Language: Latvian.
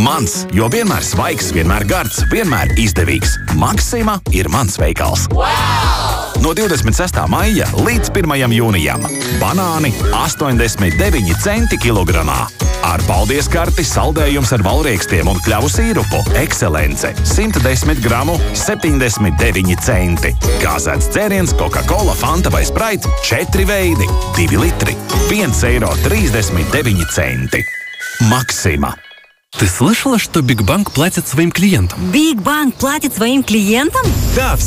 Mans, jo vienmēr svaigs, vienmēr gards, vienmēr izdevīgs. Maxima ir mans veikals. No 26. maija līdz 1. jūnijam. Banāni 89 centi kilogramā. Ar paldies karti saldējums ar valriekstiem un kļavu sīrupu. Ekscelence 110 gramu 79 centi. Gāzēts dzēriens Coca-Cola, Fanta vai Sprite 4 veidi 2 litri 1,39 centi. Maxima. Ты слышала, что Бигбанк платит своим клиентам? Бигбанк платит своим клиентам? Да,